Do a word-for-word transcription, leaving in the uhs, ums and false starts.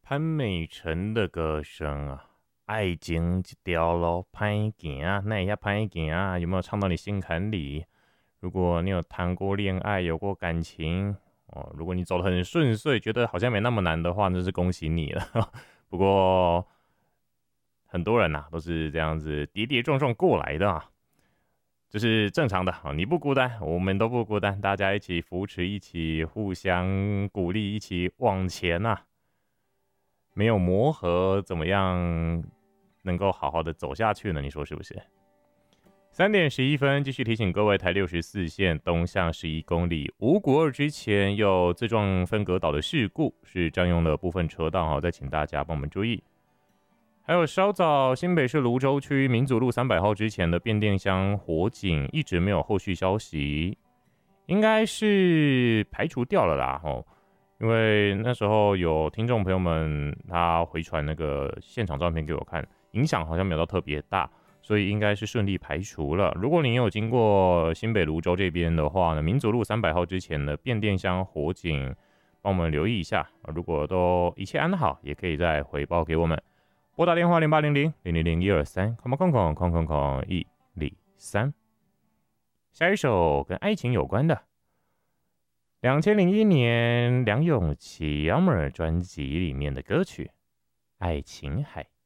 潘美辰的歌声啊，爱情一条路歹行，那也歹行啊，有没有唱到你心坎里？如果你有谈过恋爱，有过感情哦，如果你走得很顺遂，觉得好像没那么难的话，那是恭喜你了。不过很多人呐、啊、都是这样子跌跌撞撞过来的啊，这是正常的啊，你不孤单，我们都不孤单，大家一起扶持，一起互相鼓励，一起往前呐、啊。没有磨合，怎么样能够好好的走下去呢？你说是不是？三点十一分，继续提醒各位，台六十四线东向十一公里，五股二之前有自撞分隔岛的事故，是占用了部分车道哈，再请大家帮我们注意。还有稍早新北市芦洲区民族路三百号之前的变电箱火警一直没有后续消息，应该是排除掉了啦吼。因为那时候有听众朋友们他回传那个现场照片给我看，影响好像没有到特别大，所以应该是顺利排除了。如果你有经过新北芦洲这边的话呢，民族路三百号之前的变电箱火警，帮我们留意一下。如果都一切安好，也可以再回报给我们，拨打电话零八零零零零零一二三，空空空空空空一零三。下一首跟爱情有关的。二零零一年梁咏琪《Summer》专辑里面的歌曲《爱琴海》。